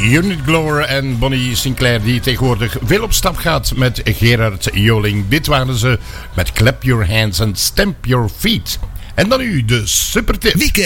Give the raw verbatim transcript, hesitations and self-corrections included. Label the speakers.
Speaker 1: Unit Glower en Bonnie Sinclair, die tegenwoordig veel op stap gaat met Gerard Joling. Dit waren ze met Clap Your Hands and Stamp Your Feet. En dan nu de supertip.